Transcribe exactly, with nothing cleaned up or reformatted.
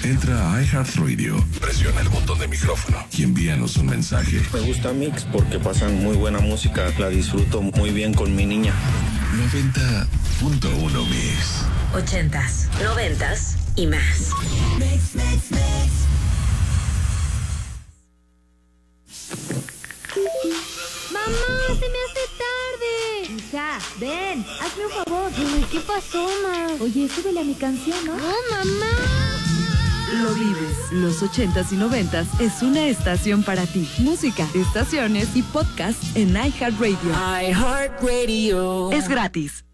Entra a iHeartRadio, presiona el botón de micrófono y envíanos un mensaje. Me gusta Mix porque pasan muy buena música, la disfruto muy bien con mi niña. noventa punto uno Mix. Ochentas, noventas y más. Mix, mix, mix. ¡Mamá, se me hace tarde! Hija, ven, hazme un favor. Ay, ¿qué pasó, ma? Oye, súbele a mi canción, ¿no? ¡No, mamá! Lo vives. Los ochentas y noventas es una estación para ti. Música, estaciones y podcast en iHeartRadio. iHeartRadio. Es gratis.